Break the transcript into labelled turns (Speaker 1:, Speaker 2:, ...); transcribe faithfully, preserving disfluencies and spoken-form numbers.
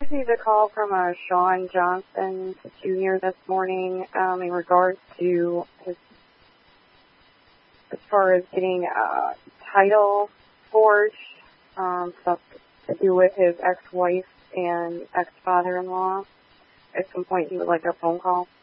Speaker 1: received a call from uh, Sean Johnson Junior this morning um, in regards to his, as far as getting a title forged, um, stuff to do with his ex-wife and ex-father-in-law. At some point he would like a phone call.